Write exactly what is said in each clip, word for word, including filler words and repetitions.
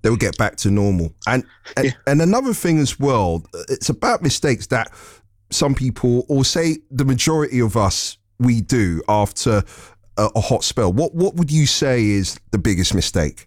they'll get back to normal. And and, Yeah. and another thing as well, it's about mistakes that some people, or say the majority of us, we do after a, a hot spell. What what would you say is the biggest mistake?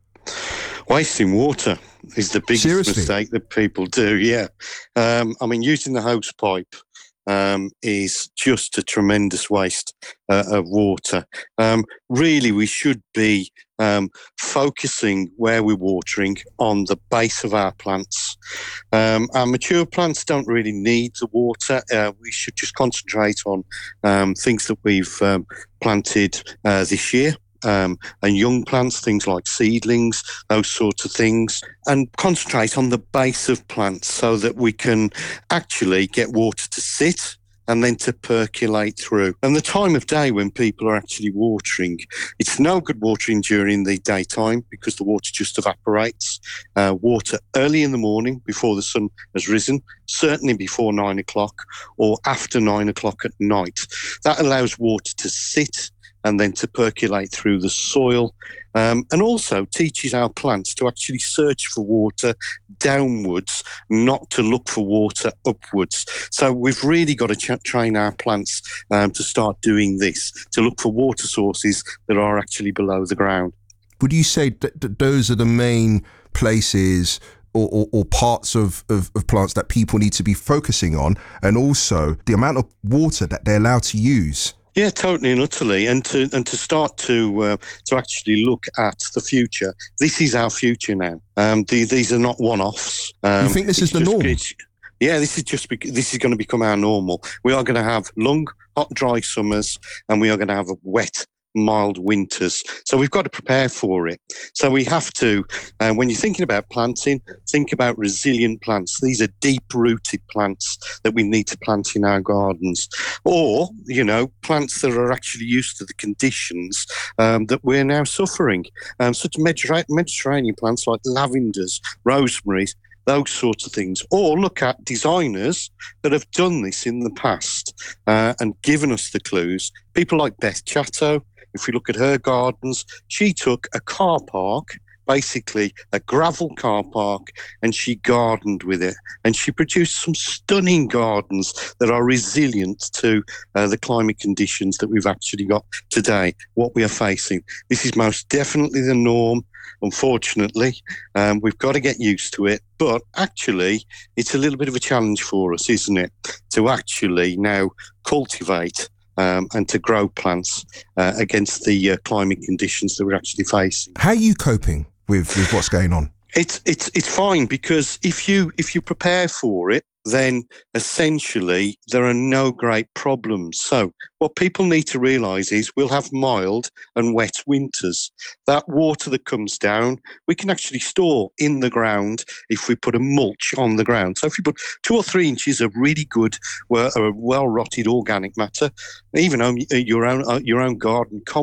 Wasting water is the biggest Seriously? mistake that people do, yeah. Um, I mean, using the hose pipe um, is just a tremendous waste uh, of water. Um, really, we should be um, focusing where we're watering on the base of our plants. Um, our mature plants don't really need the water. Uh, we should just concentrate on um, things that we've um, planted uh, this year. Um, and young plants, things like seedlings, those sorts of things, and concentrate on the base of plants so that we can actually get water to sit and then to percolate through. And the time of day when people are actually watering, it's no good watering during the daytime because the water just evaporates. Uh, water early in the morning before the sun has risen, certainly before nine o'clock or after nine o'clock at night. That allows water to sit and then to percolate through the soil, um, and also teaches our plants to actually search for water downwards, not to look for water upwards. So we've really got to ch- train our plants um, to start doing this, to look for water sources that are actually below the ground. Would you say that, that those are the main places or, or, or parts of, of, of plants that people need to be focusing on, and also the amount of water that they're allowed to use? Yeah, totally and utterly, and to and to start to uh, to actually look at the future. This is our future now. Um, the, these are not one-offs. Um, you think this is the just, norm? Yeah, this is just bec- this is going to become our normal. We are going to have long, hot, dry summers, and we are going to have a wet, mild winters. So we've got to prepare for it. So we have to, uh, when you're thinking about planting, think about resilient plants. These are deep-rooted plants that we need to plant in our gardens. Or, you know, plants that are actually used to the conditions um, that we're now suffering. Um, such Mediterra- Mediterranean plants like lavenders, rosemaries, those sorts of things. Or look at designers that have done this in the past uh, and given us the clues. People like Beth Chatto. If we look at her gardens, she took a car park, basically a gravel car park, and she gardened with it. And she produced some stunning gardens that are resilient to uh, the climate conditions that we've actually got today, what we are facing. This is most definitely the norm. Unfortunately, um, we've got to get used to it. But actually, it's a little bit of a challenge for us, isn't it, to actually now cultivate Um, and to grow plants uh, against the uh, climate conditions that we're actually facing. How are you coping with, with what's going on? It's it's it's fine, because if you if you prepare for it, then essentially there are no great problems. So what people need to realise is we'll have mild and wet winters. That water that comes down, we can actually store in the ground if we put a mulch on the ground. So if you put two or three inches of really good, well, well-rotted organic matter, even on your own your own garden